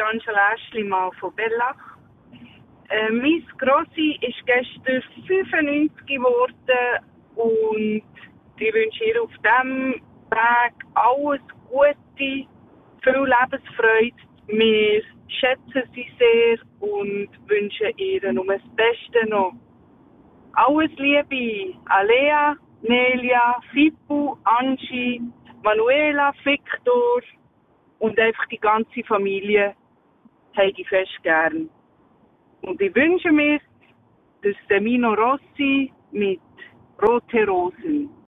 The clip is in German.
Angela Aschlimann von Bellach. Mein Grossi ist gestern 95 geworden und ich wünsche ihr auf diesem Weg alles Gute, viel Lebensfreude. Wir schätzen sie sehr und wünschen ihr nur das Beste noch. Alles Liebe, Alea, Nelia, Fippo, Angie, Manuela, Victor und einfach die ganze Familie habe ich fest gern. Und ich wünsche mir das Semino Rossi mit Rote Rosen.